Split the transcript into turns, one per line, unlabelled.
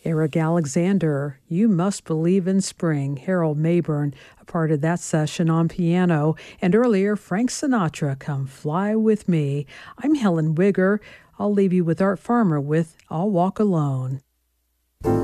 Eric Alexander, You Must Believe in Spring, Harold Mayburn, a part of that session on piano, and earlier Frank Sinatra, Come Fly With Me. I'm Helen Wigger. I'll leave you with Art Farmer with I'll Walk Alone.